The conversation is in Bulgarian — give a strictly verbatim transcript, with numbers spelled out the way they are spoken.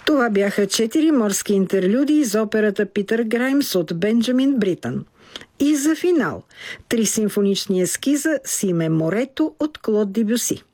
Това бяха четири морски интерлюди из операта Питър Граймс от Бенджамин Бритън. И за финал – три симфонични ескиза с име Морето от Клод Дебюси.